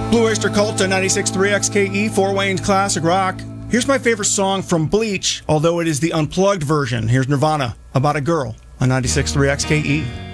Blue Oyster Cult on 96.3 XKE, Fort Wayne's classic rock. Here's my favorite song from Bleach, although it is the unplugged version. Here's Nirvana, About a Girl on 96.3 XKE.